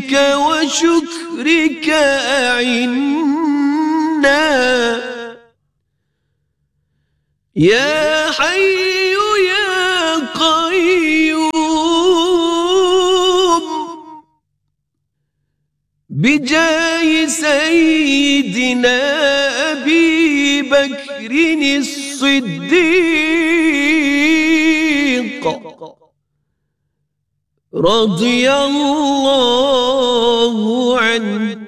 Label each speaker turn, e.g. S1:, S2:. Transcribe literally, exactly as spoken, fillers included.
S1: بذكرك وشكرك أعنا يا حي يا قيوم بجاه سيدنا أبي بكر الصديق رضي الله عنه